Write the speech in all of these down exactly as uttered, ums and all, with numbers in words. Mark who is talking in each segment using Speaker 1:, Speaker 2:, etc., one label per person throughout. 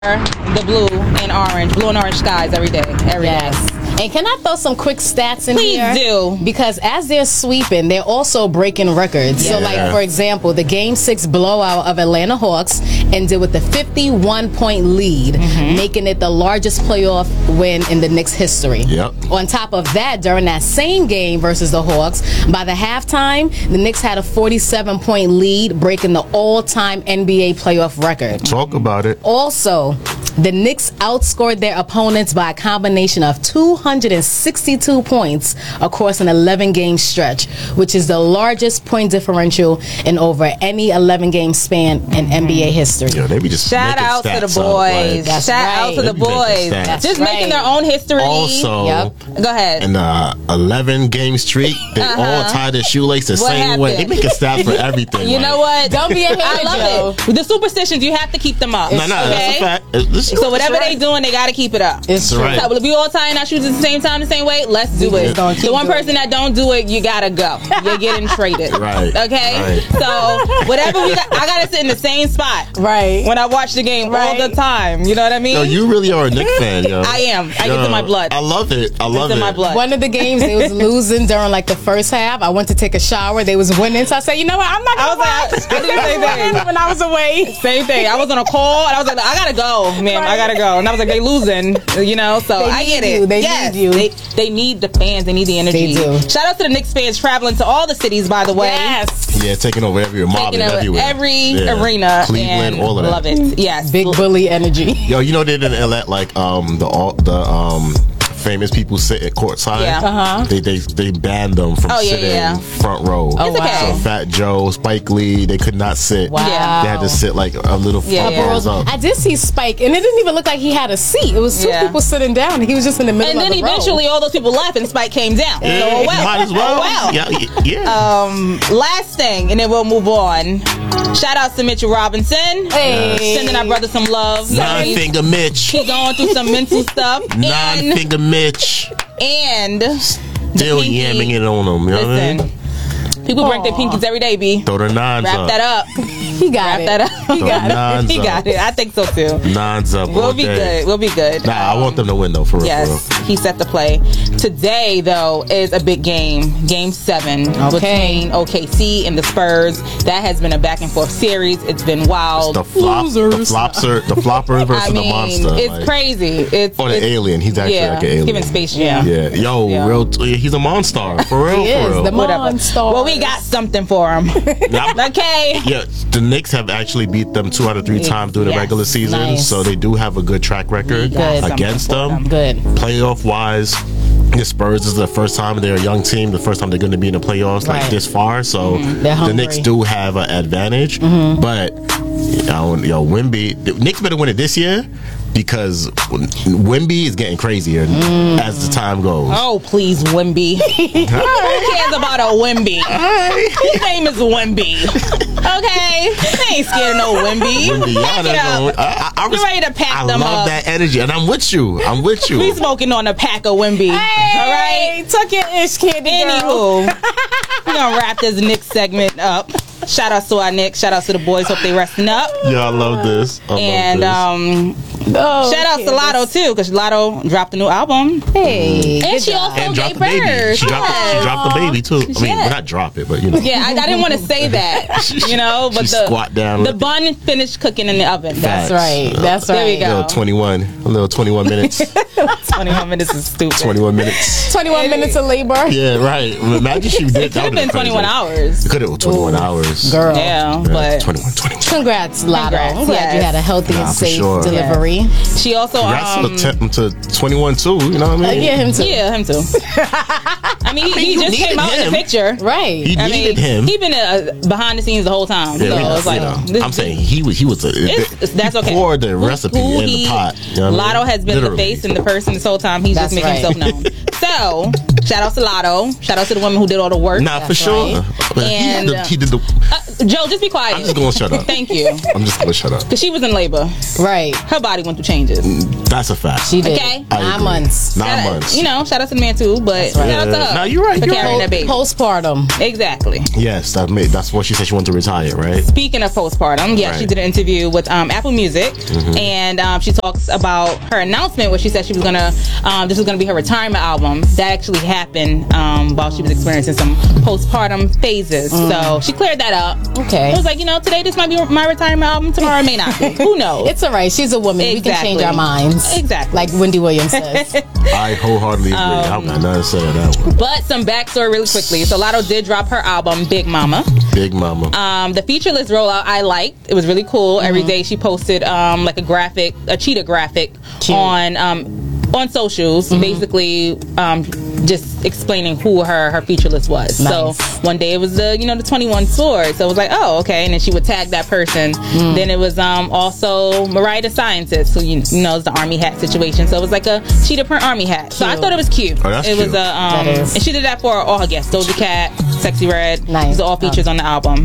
Speaker 1: the blue and orange, blue and orange skies every day, every
Speaker 2: yes.
Speaker 1: day.
Speaker 2: And can I throw some quick stats in
Speaker 1: Please
Speaker 2: here?
Speaker 1: Please do.
Speaker 2: Because as they're sweeping, they're also breaking records.
Speaker 1: Yeah.
Speaker 2: So, like, for example, the Game six blowout of Atlanta Hawks ended with a fifty-one point lead, mm-hmm. making it the largest playoff win in the Knicks' history.
Speaker 3: Yep.
Speaker 2: On top of that, during that same game versus the Hawks, by the halftime, the Knicks had a forty-seven point lead, breaking the all-time N B A playoff record.
Speaker 3: Talk about it.
Speaker 2: Also, the Knicks outscored their opponents by a combination of two hundred sixty-two points across an eleven game stretch, which is the largest point differential in over any eleven game span in N B A history.
Speaker 3: Yo, they be just
Speaker 1: Shout out to the boys.
Speaker 3: Up, like,
Speaker 2: That's
Speaker 1: Shout
Speaker 2: right.
Speaker 1: out to the boys.
Speaker 2: That's
Speaker 1: just
Speaker 2: right.
Speaker 1: making their own history.
Speaker 3: Also,
Speaker 2: yep.
Speaker 1: Go ahead.
Speaker 3: In the eleven game streak, they
Speaker 1: Uh-huh.
Speaker 3: all tied their shoelace the
Speaker 1: What
Speaker 3: same
Speaker 1: happened?
Speaker 3: way. They make a stat for everything.
Speaker 1: You
Speaker 3: like,
Speaker 1: know what?
Speaker 2: Don't be a hater,
Speaker 1: I love
Speaker 2: Joe.
Speaker 1: it. The superstitions, you have to keep them up.
Speaker 3: No, no,
Speaker 1: okay?
Speaker 3: that's a fact. It's, this,
Speaker 1: So whatever
Speaker 3: that's
Speaker 1: they doing, they got to keep it up.
Speaker 2: It's
Speaker 3: That's
Speaker 2: true.
Speaker 3: right.
Speaker 1: So, if we all tying our shoes at the same time, the same way, let's do
Speaker 2: We
Speaker 1: it.
Speaker 2: just gonna keep
Speaker 1: The one
Speaker 2: doing
Speaker 1: person that don't do it, you gotta go. You're getting traded.
Speaker 3: Right.
Speaker 1: Okay.
Speaker 3: Right.
Speaker 1: So whatever we got, I gotta sit in the same spot.
Speaker 2: Right.
Speaker 1: When I watch the game
Speaker 2: Right.
Speaker 1: all the time. You know what I mean?
Speaker 3: Yo, you really are a Knicks fan, yo.
Speaker 1: I am. I
Speaker 3: Yo,
Speaker 1: get in my blood.
Speaker 3: I love it. I love
Speaker 1: It's
Speaker 3: it.
Speaker 1: in my blood.
Speaker 2: One of the games they was losing during like the first half. I went to take a shower. They was winning, so I said, you know what? I'm not
Speaker 1: I
Speaker 2: gonna
Speaker 1: was like,
Speaker 2: watch.
Speaker 1: I did the same thing.
Speaker 2: when I was away.
Speaker 1: Same thing. I was on a call and I was like, I gotta go, man. I gotta go. And I was like, they losing, you know. So
Speaker 2: They
Speaker 1: I
Speaker 2: need
Speaker 1: get it.
Speaker 2: you. They
Speaker 1: yes,
Speaker 2: need you.
Speaker 1: They, they need the fans. They need the energy.
Speaker 2: They do.
Speaker 1: Shout out to the Knicks fans traveling to all the cities, by the way.
Speaker 2: Yes.
Speaker 3: Yeah, taking over every mob
Speaker 1: Taking over
Speaker 3: everywhere.
Speaker 1: every
Speaker 3: Yeah.
Speaker 1: arena.
Speaker 3: Cleveland,
Speaker 1: and
Speaker 3: all of that.
Speaker 1: Love it. Yes.
Speaker 2: Big bully energy.
Speaker 3: Yo, you know they didn't let like um the all the um famous people sit at courtside.
Speaker 1: Yeah.
Speaker 2: Uh-huh.
Speaker 3: They they they banned them from
Speaker 1: Oh, yeah,
Speaker 3: sitting
Speaker 1: yeah.
Speaker 3: front row.
Speaker 1: It's okay.
Speaker 3: So Fat Joe, Spike Lee, they could not sit.
Speaker 2: Wow.
Speaker 1: Yeah.
Speaker 3: They had to sit like a little
Speaker 1: Yeah,
Speaker 3: front
Speaker 1: yeah.
Speaker 3: rows up.
Speaker 2: I did see Spike, and it didn't even look like he had a seat. It was two
Speaker 1: Yeah.
Speaker 2: people sitting down, and he was just in the middle
Speaker 1: And
Speaker 2: of
Speaker 1: then
Speaker 2: the row.
Speaker 1: eventually all those people left and Spike came down.
Speaker 3: Yeah,
Speaker 1: So, oh, well.
Speaker 3: might as well.
Speaker 1: Oh, well.
Speaker 3: Yeah, y- yeah.
Speaker 1: Um, last thing, and then we'll move on. Shout out to Mitchell Robinson.
Speaker 2: Hey.
Speaker 1: Sending our brother some love.
Speaker 3: Nine
Speaker 1: He's-
Speaker 3: finger Mitch.
Speaker 1: He's going through some mental stuff.
Speaker 3: Nine
Speaker 1: and,
Speaker 3: finger Mitch.
Speaker 1: and
Speaker 3: Still
Speaker 1: pinky.
Speaker 3: yamming it on them. You know what I mean?
Speaker 1: listen, people break their pinkies every day, B.
Speaker 3: Throw the nines
Speaker 1: Wrap
Speaker 3: up.
Speaker 1: that up.
Speaker 2: he got
Speaker 1: Wrap
Speaker 2: it.
Speaker 1: that up.
Speaker 2: He got it.
Speaker 3: Nines
Speaker 1: He
Speaker 3: up.
Speaker 1: got it. I think so too.
Speaker 3: Nines up.
Speaker 1: We'll
Speaker 3: all
Speaker 1: be
Speaker 3: day.
Speaker 1: good. We'll be good.
Speaker 3: Nah, I want them to win though, for real.
Speaker 1: Yes,
Speaker 3: For real.
Speaker 1: he's set to play. Today, though, is a big game. Game seven
Speaker 2: Okay.
Speaker 1: between O K C and the Spurs. That has been a back and forth series. It's been wild.
Speaker 3: The flop, the
Speaker 2: Losers.
Speaker 3: flopser, the flopper versus
Speaker 1: I mean,
Speaker 3: the monster.
Speaker 1: it's
Speaker 3: like,
Speaker 1: crazy. It's
Speaker 3: Or the
Speaker 1: it's-
Speaker 3: alien. He's actually
Speaker 1: yeah,
Speaker 3: like an alien.
Speaker 1: Given Space Jam.
Speaker 3: Yeah, yo,
Speaker 1: Yeah.
Speaker 3: real. T- he's a monster for real.
Speaker 2: He
Speaker 3: for
Speaker 2: is
Speaker 3: real.
Speaker 2: the
Speaker 1: Whatever.
Speaker 2: monster.
Speaker 1: Well, we got something for him.
Speaker 3: Yep.
Speaker 1: Okay.
Speaker 3: Yeah, the Knicks have actually beat them two out of three
Speaker 1: Yes.
Speaker 3: times during the
Speaker 1: Yes.
Speaker 3: regular season,
Speaker 2: Nice.
Speaker 3: so they do have a good track record
Speaker 1: got
Speaker 3: against
Speaker 1: something
Speaker 3: them.
Speaker 1: for
Speaker 2: Good.
Speaker 3: Playoff wise, the Spurs is the first time they're a young team, the first time they're going to be in the playoffs like
Speaker 2: Right.
Speaker 3: this far. So
Speaker 2: They're
Speaker 3: the
Speaker 2: hungry.
Speaker 3: Knicks do have an advantage, but you know, yo, Wemby, the Knicks better win it this year because Wemby is getting crazier as the time goes.
Speaker 1: Oh, please, Wemby. Who cares about a Wemby? His name is Wemby. Okay? They ain't scared of no Wemby.
Speaker 3: Wemby, y'all
Speaker 1: Pack it
Speaker 3: know-
Speaker 1: up.
Speaker 3: I, I, I
Speaker 1: Get
Speaker 3: res-
Speaker 1: ready to pack
Speaker 3: I
Speaker 1: them
Speaker 3: love
Speaker 1: up.
Speaker 3: that energy, and I'm with you. I'm with you.
Speaker 1: We smoking on a pack of Wemby. All right?
Speaker 2: Tuck your ish candy, girl.
Speaker 1: Anywho, we're going to wrap this Knicks segment up. Shout out to our Knicks. Shout out to the boys. Hope they resting up.
Speaker 3: Yeah, I love this. I
Speaker 1: And
Speaker 3: love this.
Speaker 1: um,
Speaker 2: Oh,
Speaker 1: shout out to Lotto, too, because Lotto dropped a new album.
Speaker 2: Hey,
Speaker 1: And
Speaker 2: good
Speaker 1: she
Speaker 2: job.
Speaker 1: also
Speaker 3: and
Speaker 1: gave
Speaker 3: drop the baby.
Speaker 1: birth.
Speaker 3: She dropped, she
Speaker 1: Yes.
Speaker 3: dropped the baby too. I mean,
Speaker 1: Yeah.
Speaker 3: well, not drop it, but you know.
Speaker 1: Yeah, I, I didn't want to say that, you know, but
Speaker 3: She
Speaker 1: the
Speaker 3: squat down.
Speaker 1: the bun finished cooking in the oven.
Speaker 2: That's
Speaker 3: Facts.
Speaker 2: right. That's right.
Speaker 1: There we
Speaker 3: A
Speaker 1: go.
Speaker 3: little twenty-one, a little twenty-one minutes,
Speaker 1: twenty-one minutes is stupid.
Speaker 3: twenty-one minutes.
Speaker 2: twenty-one minutes of labor.
Speaker 3: Yeah, right. Imagine she did.
Speaker 1: It could have been twenty-one hours.
Speaker 3: It could have been twenty-one hours.
Speaker 2: Girl.
Speaker 1: Yeah,
Speaker 3: Yeah,
Speaker 1: but
Speaker 3: twenty-one, twenty-one.
Speaker 2: Congrats, Lotto.
Speaker 1: Congrats,
Speaker 2: I'm glad
Speaker 1: yes.
Speaker 2: you had a healthy
Speaker 3: Nah,
Speaker 2: and
Speaker 3: for
Speaker 2: safe
Speaker 3: sure.
Speaker 2: delivery.
Speaker 1: she also
Speaker 3: Congrats
Speaker 1: um,
Speaker 3: to, ten, to twenty-one too. You know what I mean?
Speaker 2: Yeah, him too.
Speaker 1: yeah, him too. I mean, he, he
Speaker 3: you
Speaker 1: just
Speaker 3: needed
Speaker 1: came out in
Speaker 3: him.
Speaker 1: the picture.
Speaker 2: Right.
Speaker 3: He
Speaker 1: I
Speaker 3: needed
Speaker 1: mean,
Speaker 3: him.
Speaker 1: he been uh, behind the scenes the whole time.
Speaker 3: Yeah,
Speaker 1: so
Speaker 3: we know,
Speaker 1: it's like
Speaker 3: you know.
Speaker 1: this-
Speaker 3: I'm saying he was he was a
Speaker 1: It's, it's- that's okay.
Speaker 3: He poured the
Speaker 1: Who-
Speaker 3: recipe
Speaker 1: who
Speaker 3: in
Speaker 1: he-
Speaker 3: the pot. You know what I mean?
Speaker 1: Lotto has been
Speaker 3: Literally.
Speaker 1: the face and the person this whole time. He's
Speaker 2: That's
Speaker 1: just making
Speaker 2: right.
Speaker 1: himself known. So, shout out to Lotto. Shout out to the woman who did all the work.
Speaker 3: Nah, for
Speaker 2: That's
Speaker 3: sure.
Speaker 2: right.
Speaker 3: But he,
Speaker 1: And,
Speaker 3: did the, he did the.
Speaker 1: Uh, Joe, just be quiet.
Speaker 3: I'm just gonna shut up.
Speaker 1: Thank you.
Speaker 3: I'm just gonna shut up.
Speaker 1: Because she was in labor.
Speaker 2: Right.
Speaker 1: Her body went through changes.
Speaker 3: That's a fact.
Speaker 2: She did.
Speaker 1: Okay.
Speaker 3: I
Speaker 2: Nine
Speaker 3: agree.
Speaker 2: months.
Speaker 3: Nine
Speaker 1: Shout out-
Speaker 3: months.
Speaker 1: You know, shout out to the man too, but
Speaker 2: right.
Speaker 1: shout out to her.
Speaker 3: No, you're right,
Speaker 1: For
Speaker 3: you're
Speaker 1: carrying
Speaker 3: right.
Speaker 1: that baby.
Speaker 2: Postpartum.
Speaker 1: Exactly.
Speaker 3: Yes, that made, that's what she said. She wanted to retire, right?
Speaker 1: Speaking of postpartum, yeah,
Speaker 3: Right.
Speaker 1: she did an interview with um, Apple Music,
Speaker 3: Mm-hmm.
Speaker 1: and um, she talks about her announcement where she said she was gonna, um, this was gonna be her retirement album. That actually happened um, while she was experiencing some postpartum phases. So she cleared that up.
Speaker 2: Okay.
Speaker 1: It was like, you know, today this might be my retirement album. Tomorrow it may not be. Who knows?
Speaker 2: It's all right. She's a woman. We can change
Speaker 1: Exactly.
Speaker 2: our minds.
Speaker 1: Exactly.
Speaker 2: Like Wendy Williams says.
Speaker 3: I wholeheartedly agree.
Speaker 1: Um,
Speaker 3: I've got nothing to say to that one.
Speaker 1: But some backstory really quickly. So Lotto did drop her album, Big Mama.
Speaker 3: Big Mama.
Speaker 1: Um, the feature list rollout I liked. It was really cool.
Speaker 2: Mm-hmm.
Speaker 1: Every day she posted um, like a graphic, a cheetah graphic
Speaker 2: Cute.
Speaker 1: on um, on socials,
Speaker 2: Mm-hmm.
Speaker 1: basically um, just explaining who her her feature list was.
Speaker 2: Nice.
Speaker 1: So one day it was the you know the twenty-one Sword. So it was like, oh, okay, and then she would tag that person.
Speaker 2: Mm.
Speaker 1: Then it was um, also Mariah the Scientist, who you know is the army hat situation. So it was like a cheetah print army hat. So I
Speaker 2: Cute.
Speaker 1: thought it was cute.
Speaker 3: Oh, that's
Speaker 1: it was
Speaker 3: cute.
Speaker 1: a um,
Speaker 2: That is.
Speaker 1: and she did that for all her guests. Doja Cat, Sexy Red.
Speaker 2: Nice.
Speaker 1: These are all features on the album.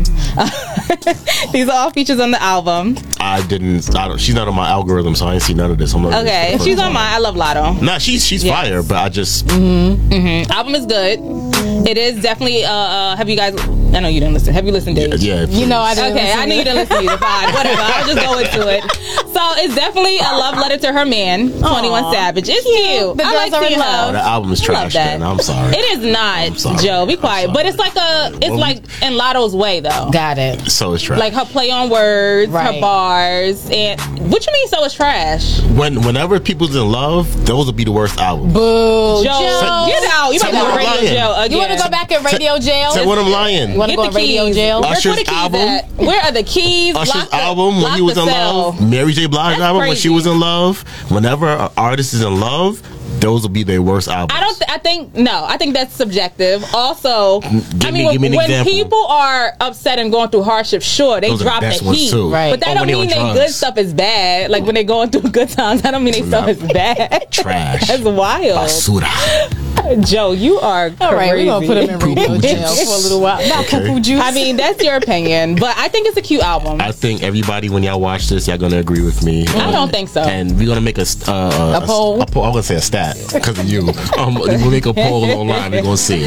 Speaker 1: These are all features on the album.
Speaker 3: I didn't. I don't, she's not on my algorithm, so I ain't see none of this. I'm not
Speaker 1: Okay, if she's on mine, I love Lotto.
Speaker 3: Nah, she's she's
Speaker 1: Yes.
Speaker 3: fire, but I just
Speaker 1: Album is good. It is definitely. Uh, uh, have you guys? I know you didn't listen. Have you listened, Dave?
Speaker 3: yeah.
Speaker 2: You know I
Speaker 3: please.
Speaker 2: didn't
Speaker 1: Okay,
Speaker 2: listen
Speaker 1: I
Speaker 2: to
Speaker 1: knew you
Speaker 2: it.
Speaker 1: didn't listen either. Fine, whatever. I'll just go into it. So it's definitely a love letter to her man, twenty-one Savage. It's cute.
Speaker 2: The
Speaker 1: I
Speaker 2: girls
Speaker 1: like
Speaker 2: are in
Speaker 1: seeing
Speaker 2: love.
Speaker 3: Oh, the
Speaker 1: her.
Speaker 3: album is
Speaker 1: I love
Speaker 3: trash.
Speaker 1: that.
Speaker 3: Then I'm sorry.
Speaker 1: It is not,
Speaker 3: sorry.
Speaker 1: Joe. Be
Speaker 3: I'm
Speaker 1: quiet.
Speaker 3: sorry.
Speaker 1: But it's like a. It's
Speaker 3: Well,
Speaker 1: like in Lotto's way, though.
Speaker 2: Got it.
Speaker 3: So it's trash.
Speaker 1: Like her play on words,
Speaker 2: Right.
Speaker 1: her bars, and what you mean? So it's trash.
Speaker 3: when whenever people's in love, those will be the worst albums.
Speaker 2: Boo.
Speaker 1: Joe,
Speaker 2: Joe.
Speaker 1: get out. You about to
Speaker 3: Tell
Speaker 1: go
Speaker 3: her
Speaker 1: radio
Speaker 3: I'm lying.
Speaker 1: jail again.
Speaker 2: You want to go back in radio jail?
Speaker 3: Say what I'm lying.
Speaker 2: You want to
Speaker 1: Get
Speaker 2: go
Speaker 1: the
Speaker 2: in radio
Speaker 1: keys.
Speaker 2: jail?
Speaker 1: Where's
Speaker 3: Usher's
Speaker 1: where the keys
Speaker 3: album?
Speaker 1: at? Where are the keys?
Speaker 3: Usher's
Speaker 1: Lock the-
Speaker 3: album when
Speaker 1: lock
Speaker 3: he was
Speaker 1: the
Speaker 3: in
Speaker 1: cell.
Speaker 3: love, Mary J. Blige
Speaker 1: That's
Speaker 3: album when she
Speaker 1: crazy.
Speaker 3: was in love. Whenever an artist is in love, those will be their worst albums.
Speaker 1: I don't. Th- I think no. I think that's subjective. Also, I
Speaker 3: Give
Speaker 1: mean,
Speaker 3: me-
Speaker 1: when,
Speaker 3: give me an
Speaker 1: when
Speaker 3: example.
Speaker 1: people are upset and going through hardship, sure, they
Speaker 3: Those are the
Speaker 1: drop the
Speaker 3: best ones,
Speaker 1: heat,
Speaker 3: too.
Speaker 2: Right.
Speaker 1: but that
Speaker 3: Or
Speaker 1: don't
Speaker 3: when they
Speaker 1: mean
Speaker 3: on
Speaker 1: their
Speaker 3: drugs.
Speaker 1: good stuff is bad. Like when they're going through good times, I don't mean their stuff is bad.
Speaker 3: Trash.
Speaker 1: That's wild.
Speaker 3: Basura.
Speaker 1: Joe, you are
Speaker 2: All right, we're
Speaker 1: crazy.
Speaker 2: going to put him in radio
Speaker 3: Poo-poo
Speaker 2: jail
Speaker 3: juice.
Speaker 2: for a little while. Not
Speaker 3: Okay.
Speaker 2: poo-poo juice.
Speaker 1: I mean, that's your opinion, but I think it's a cute album.
Speaker 3: I think everybody, when y'all watch this, y'all gonna agree with me.
Speaker 1: I don't think so.
Speaker 3: And we're gonna make a st- uh,
Speaker 2: A poll?
Speaker 3: A, poll. I'm gonna say a stat because of you. Um, we'll make a poll online. We're gonna see.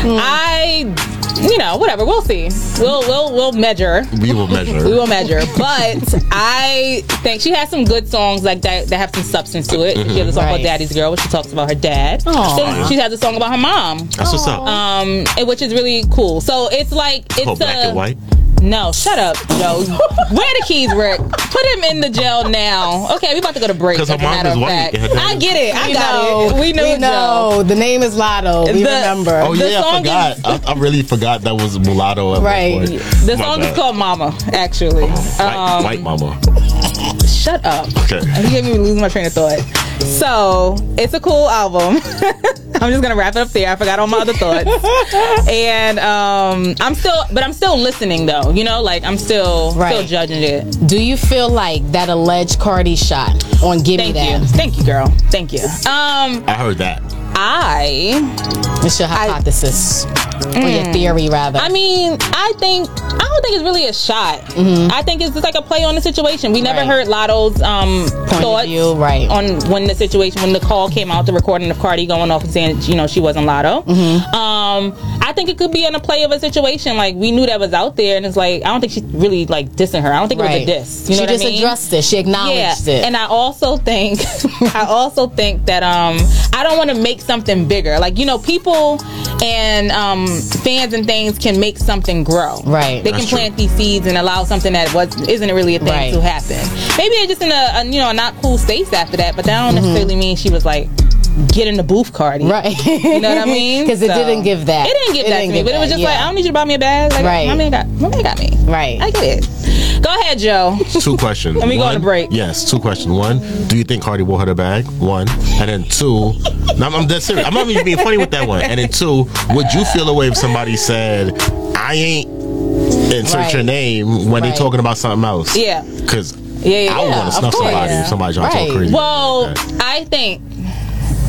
Speaker 1: I, you know, whatever. We'll see. We'll we'll we'll measure.
Speaker 3: We will measure.
Speaker 1: We will measure. But I think she has some good songs like that that have some substance to it. She has a song
Speaker 2: Right.
Speaker 1: called Daddy's Girl, where she talks about her dad.
Speaker 2: Aw.
Speaker 1: So she has a song about her mom,
Speaker 3: That's what's up.
Speaker 1: um, and- which is really cool. So it's like it's
Speaker 3: Called Black
Speaker 1: a
Speaker 3: and White.
Speaker 1: no. Shut up, Joe. Where the keys, Rick? Put him in the jail now. Okay, we about to go to break.
Speaker 3: 'Cause her
Speaker 1: as a
Speaker 3: mom
Speaker 1: matter
Speaker 3: is
Speaker 1: of
Speaker 3: white.
Speaker 1: fact.
Speaker 3: Her dad
Speaker 1: I
Speaker 3: is-
Speaker 1: get it. I
Speaker 2: We
Speaker 1: got
Speaker 2: know.
Speaker 1: it. We knew
Speaker 2: We
Speaker 1: Joe.
Speaker 2: know. The name is Lotto. We
Speaker 1: The-
Speaker 2: remember.
Speaker 3: Oh
Speaker 1: The
Speaker 3: yeah, I
Speaker 1: song
Speaker 3: forgot.
Speaker 1: is-
Speaker 3: I, I really forgot that was Mulatto. At
Speaker 2: Right.
Speaker 3: one point.
Speaker 1: The
Speaker 3: My
Speaker 1: song is
Speaker 3: bad.
Speaker 1: called Mama, actually.
Speaker 3: White,
Speaker 1: Um,
Speaker 3: White Mama.
Speaker 1: Shut up.
Speaker 3: Okay.
Speaker 1: You gave me lose my train of thought. So it's a cool album. I'm just gonna wrap it up there. I forgot all my other thoughts. And um, I'm still, but I'm still listening though. You know, like I'm still
Speaker 2: Right.
Speaker 1: still judging it.
Speaker 2: Do you feel like that alleged Cardi shot on Give
Speaker 1: Thank
Speaker 2: Me
Speaker 1: you,
Speaker 2: That?
Speaker 1: thank you, girl. Thank you. Um,
Speaker 3: I heard that.
Speaker 1: I,
Speaker 2: What's your hypothesis? or your theory, rather?
Speaker 1: I mean, I think I don't think it's really a shot. I think it's just like a play on the situation. We never
Speaker 2: Right.
Speaker 1: heard Lotto's um,
Speaker 2: Point of
Speaker 1: thoughts
Speaker 2: view, right.
Speaker 1: on when the situation when the call came out, the recording of Cardi going off and saying you know she wasn't Lotto. Um, I think it could be in a play of a situation. Like we knew that was out there, and it's like I don't think she really like dissing her. I don't think
Speaker 2: right.
Speaker 1: it was a diss. You know
Speaker 2: she
Speaker 1: what
Speaker 2: just
Speaker 1: I mean?
Speaker 2: addressed it. She acknowledged
Speaker 1: yeah.
Speaker 2: it.
Speaker 1: And I also think I also think that um I don't want to make something bigger. Like, you know, people and um fans and things can make something grow.
Speaker 2: Right.
Speaker 1: They
Speaker 3: That's
Speaker 1: can
Speaker 3: true.
Speaker 1: plant these seeds and allow something that was isn't really a thing
Speaker 2: Right.
Speaker 1: to happen. Maybe they're just in a, a you know, a not cool space after that, but that don't necessarily mean she was like get in the booth, Cardi.
Speaker 2: Right.
Speaker 1: You know what I mean?
Speaker 2: Because it
Speaker 1: So-
Speaker 2: didn't give that.
Speaker 1: It didn't give that to me, but it was just like, I don't need you to buy me a bag. Like,
Speaker 2: Right.
Speaker 1: my man got, my man got me.
Speaker 2: Right.
Speaker 1: I get it. Go ahead, Joe.
Speaker 3: Two questions.
Speaker 1: Let me go on
Speaker 3: One-
Speaker 1: a break.
Speaker 3: Yes, two questions. One, do you think Cardi wore her the bag? One. And then two, no, I'm, I'm dead serious. I'm not even being funny with that one. And then two, would you feel away if somebody said, I ain't insert
Speaker 2: Right.
Speaker 3: your name when
Speaker 2: Right.
Speaker 3: they talking about something else?
Speaker 1: Yeah.
Speaker 3: Because
Speaker 1: Yeah, yeah,
Speaker 3: I would
Speaker 1: yeah,
Speaker 3: want to
Speaker 2: of
Speaker 3: snuff
Speaker 2: course.
Speaker 3: somebody if somebody trying to
Speaker 2: Right.
Speaker 3: talk crazy.
Speaker 1: Well,
Speaker 3: Okay.
Speaker 1: I think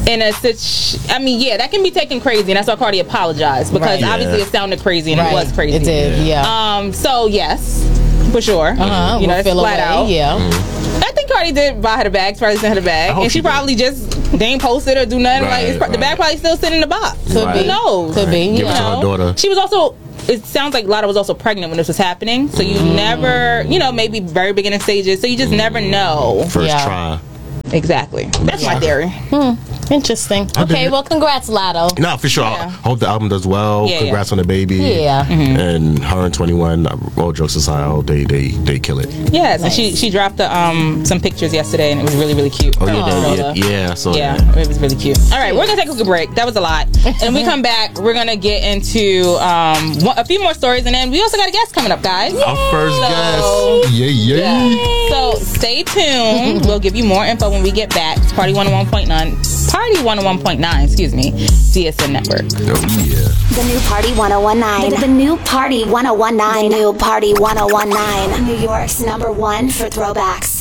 Speaker 1: in a situation, I mean, yeah, that can be taken crazy, and that's why Cardi apologized because
Speaker 2: Right.
Speaker 1: obviously
Speaker 3: Yeah.
Speaker 1: it sounded crazy and
Speaker 2: Right.
Speaker 1: it was crazy.
Speaker 2: It did, yeah.
Speaker 1: Um. So yes, for sure.
Speaker 2: Uh-huh.
Speaker 1: You know,
Speaker 2: We'll
Speaker 1: it's
Speaker 2: feel
Speaker 1: flat
Speaker 2: away,
Speaker 1: out.
Speaker 2: yeah.
Speaker 3: Mm-hmm.
Speaker 1: I think Cardi did buy her the bag. Probably sent her the bag,
Speaker 3: I hope
Speaker 1: and she,
Speaker 3: she did.
Speaker 1: probably just they ain't posted or do nothing.
Speaker 3: Right,
Speaker 1: like it's, pro- the
Speaker 3: right.
Speaker 1: bag probably still sitting in the box.
Speaker 2: Could
Speaker 3: Right.
Speaker 2: be.
Speaker 1: Who knows?
Speaker 2: Could be.
Speaker 3: Give
Speaker 2: You
Speaker 3: it to
Speaker 2: know.
Speaker 3: her daughter.
Speaker 1: She was also. It sounds like Lotto was also pregnant when this was happening, so you
Speaker 2: Mm.
Speaker 1: never, you know, maybe very beginning stages, so you just never know.
Speaker 3: First
Speaker 2: Yeah.
Speaker 3: try.
Speaker 1: Exactly. That's my theory.
Speaker 2: Interesting.
Speaker 3: I dig
Speaker 2: Okay,
Speaker 3: it.
Speaker 2: well, congrats, Lotto.
Speaker 3: No, for sure.
Speaker 1: Yeah.
Speaker 3: I hope the album does well.
Speaker 1: Yeah,
Speaker 3: Congrats
Speaker 1: yeah.
Speaker 3: on the baby.
Speaker 2: Yeah.
Speaker 3: And her and twenty-one, all jokes aside, I hope they, they, they kill it.
Speaker 1: Yes, and she she dropped the, um some pictures yesterday, and it was really really cute.
Speaker 3: Oh, yeah,
Speaker 1: Aw.
Speaker 3: that, yeah, yeah, so
Speaker 1: Yeah,
Speaker 3: yeah.
Speaker 1: it was really cute. All right, we're gonna take a quick break. That was a lot, and when we come back, we're gonna get into um one, a few more stories, and then we also got a guest coming up, guys.
Speaker 3: Our first
Speaker 1: So-
Speaker 3: guest. Yeah, yeah.
Speaker 1: Yeah. So stay tuned. We'll give you more info when we get back. It's Party one oh one point nine. Party one oh one point nine, excuse me. D S N Network.
Speaker 3: Oh, yeah.
Speaker 4: The new Party one oh one nine. The, the new Party one oh one nine. The new Party one oh one nine. New York's number one for throwbacks.